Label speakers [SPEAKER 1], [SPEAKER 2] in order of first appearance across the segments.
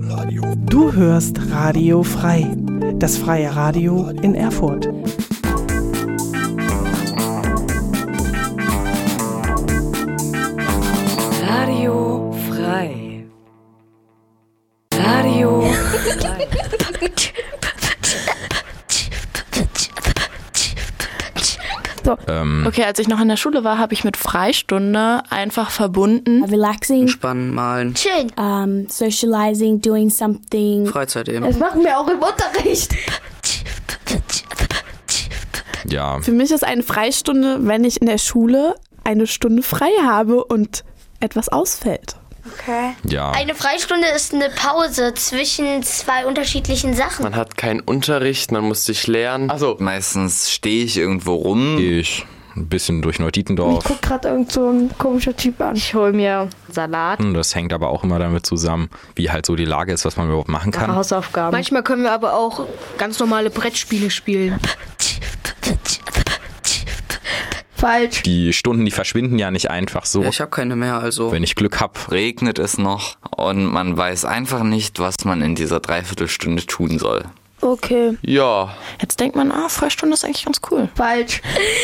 [SPEAKER 1] Du hörst Radio Frei, das freie Radio in Erfurt.
[SPEAKER 2] Radio Frei. Radio Frei.
[SPEAKER 3] So. Okay, als ich noch in der Schule war, habe ich mit Freistunde einfach verbunden.
[SPEAKER 4] Relaxing.
[SPEAKER 5] Entspannen, malen.
[SPEAKER 4] Schön. Socializing, doing something.
[SPEAKER 5] Freizeit eben.
[SPEAKER 4] Das machen wir auch im Unterricht.
[SPEAKER 6] Ja.
[SPEAKER 3] Für mich ist eine Freistunde, wenn ich in der Schule eine Stunde frei habe und etwas ausfällt.
[SPEAKER 7] Okay.
[SPEAKER 6] Ja.
[SPEAKER 7] Eine Freistunde ist eine Pause zwischen zwei unterschiedlichen Sachen.
[SPEAKER 8] Man hat keinen Unterricht, man muss sich lernen. Also
[SPEAKER 5] meistens stehe ich irgendwo rum.
[SPEAKER 6] Ich ein bisschen durch Neudietendorf.
[SPEAKER 4] Ich guck gerade irgend so ein komischer Typ an.
[SPEAKER 2] Ich hole mir Salat.
[SPEAKER 6] Das hängt aber auch immer damit zusammen, wie halt so die Lage ist, was man überhaupt machen kann.
[SPEAKER 2] Hausaufgaben.
[SPEAKER 9] Manchmal können wir aber auch ganz normale Brettspiele spielen.
[SPEAKER 4] Falsch.
[SPEAKER 6] Die Stunden, die verschwinden ja nicht einfach so.
[SPEAKER 5] Ja, ich habe keine mehr, also.
[SPEAKER 6] Wenn ich Glück habe.
[SPEAKER 5] Regnet es noch und man weiß einfach nicht, was man in dieser Dreiviertelstunde tun soll.
[SPEAKER 4] Okay.
[SPEAKER 8] ja,
[SPEAKER 3] Jetzt denkt man, Freistunde ist eigentlich ganz cool.
[SPEAKER 4] Falsch.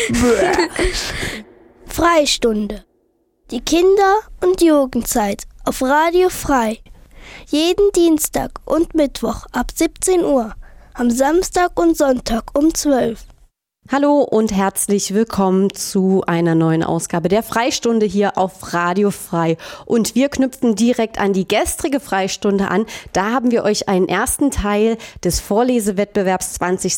[SPEAKER 10] Freistunde. Die Kinder- und Jugendzeit auf Radio Frei. Jeden Dienstag und Mittwoch ab 17 Uhr. Am Samstag und Sonntag um 12 Uhr.
[SPEAKER 11] Hallo und herzlich willkommen zu einer neuen Ausgabe der Freistunde hier auf Radio Frei. Und wir knüpfen direkt an die gestrige Freistunde an. Da haben wir euch einen ersten Teil des Vorlesewettbewerbs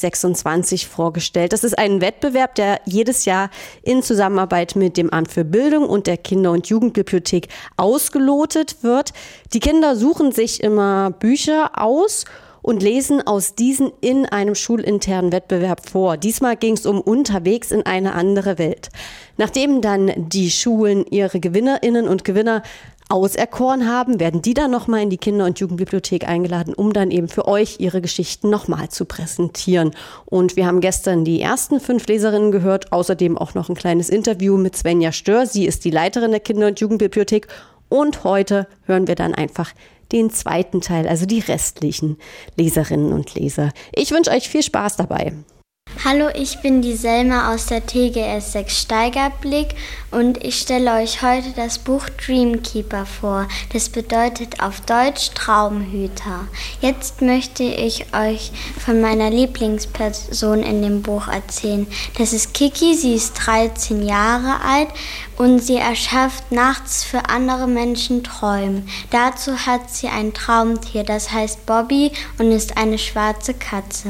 [SPEAKER 11] 2026 vorgestellt. Das ist ein Wettbewerb, der jedes Jahr in Zusammenarbeit mit dem Amt für Bildung und der Kinder- und Jugendbibliothek ausgelotet wird. Die Kinder suchen sich immer Bücher aus und lesen aus diesen in einem schulinternen Wettbewerb vor. Diesmal ging es um Unterwegs in eine andere Welt. Nachdem dann die Schulen ihre Gewinnerinnen und Gewinner auserkoren haben, werden die dann nochmal in die Kinder- und Jugendbibliothek eingeladen, um dann eben für euch ihre Geschichten nochmal zu präsentieren. Und wir haben gestern die ersten 5 Leserinnen gehört, außerdem auch noch ein kleines Interview mit Svenja Stör. Sie ist die Leiterin der Kinder- und Jugendbibliothek. Und heute hören wir dann einfach den zweiten Teil, also die restlichen Leserinnen und Leser. Ich wünsche euch viel Spaß dabei.
[SPEAKER 10] Hallo, ich bin die Selma aus der TGS 6 Steigerblick und ich stelle euch heute das Buch Dreamkeeper vor. Das bedeutet auf Deutsch Traumhüter. Jetzt möchte ich euch von meiner Lieblingsperson in dem Buch erzählen. Das ist Kiki, sie ist 13 Jahre alt und sie erschafft nachts für andere Menschen Träume. Dazu hat sie ein Traumtier, das heißt Bobby und ist eine schwarze Katze.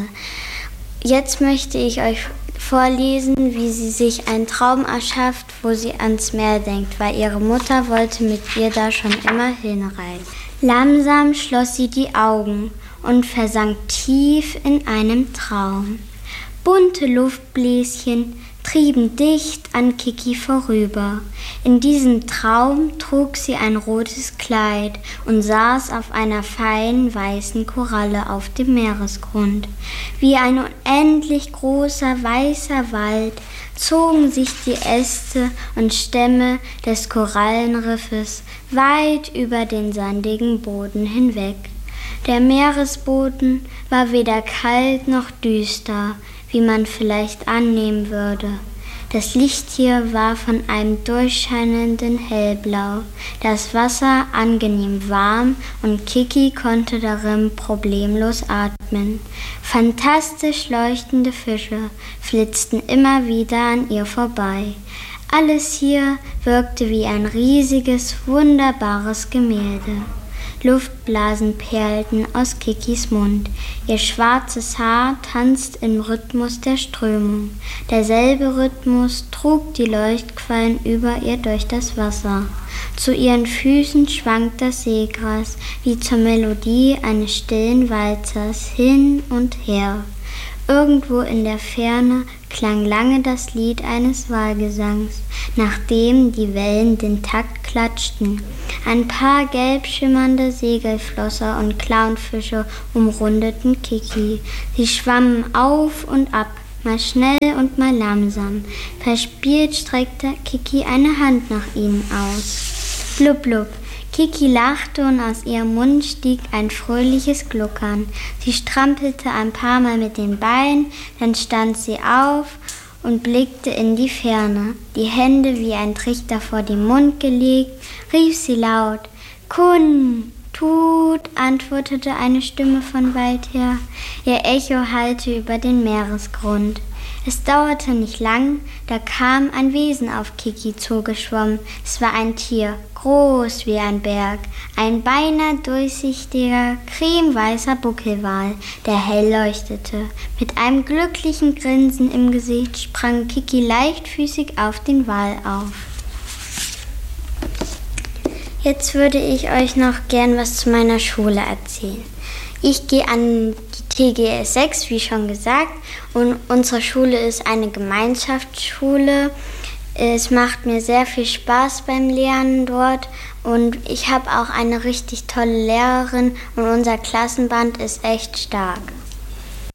[SPEAKER 10] Jetzt möchte ich euch vorlesen, wie sie sich einen Traum erschafft, wo sie ans Meer denkt, weil ihre Mutter wollte mit ihr da schon immer hinreisen. Langsam schloss sie die Augen und versank tief in einem Traum. Bunte Luftbläschen trieben dicht an Kiki vorüber. In diesem Traum trug sie ein rotes Kleid und saß auf einer feinen weißen Koralle auf dem Meeresgrund. Wie ein unendlich großer weißer Wald zogen sich die Äste und Stämme des Korallenriffes weit über den sandigen Boden hinweg. Der Meeresboden war weder kalt noch düster, wie man vielleicht annehmen würde. Das Licht hier war von einem durchscheinenden Hellblau, das Wasser angenehm warm und Kiki konnte darin problemlos atmen. Fantastisch leuchtende Fische flitzten immer wieder an ihr vorbei. Alles hier wirkte wie ein riesiges, wunderbares Gemälde. Luftblasen perlten aus Kikis Mund. Ihr schwarzes Haar tanzt im Rhythmus der Strömung. Derselbe Rhythmus trug die Leuchtquallen über ihr durch das Wasser. Zu ihren Füßen schwankt das Seegras, wie zur Melodie eines stillen Walzers hin und her. Irgendwo in der Ferne klang lange das Lied eines Walgesangs, nachdem die Wellen den Takt klatschten. Ein paar gelb schimmernde Segelflosser und Clownfische umrundeten Kiki. Sie schwammen auf und ab, mal schnell und mal langsam. Verspielt streckte Kiki eine Hand nach ihnen aus. Blub, blub. Kiki lachte und aus ihrem Mund stieg ein fröhliches Gluckern. Sie strampelte ein paar Mal mit den Beinen, dann stand sie auf und blickte in die Ferne. Die Hände wie ein Trichter vor den Mund gelegt, rief sie laut: Kun, Tut, antwortete eine Stimme von weit her. Ihr Echo hallte über den Meeresgrund. Es dauerte nicht lang, da kam ein Wesen auf Kiki zugeschwommen. Es war ein Tier, groß wie ein Berg, ein beinahe durchsichtiger, cremeweißer Buckelwal, der hell leuchtete. Mit einem glücklichen Grinsen im Gesicht sprang Kiki leichtfüßig auf den Wal auf. Jetzt würde ich euch noch gern was zu meiner Schule erzählen. Ich gehe an die TGS 6, wie schon gesagt, und unsere Schule ist eine Gemeinschaftsschule. Es macht mir sehr viel Spaß beim Lernen dort und ich habe auch eine richtig tolle Lehrerin und unser Klassenband ist echt stark.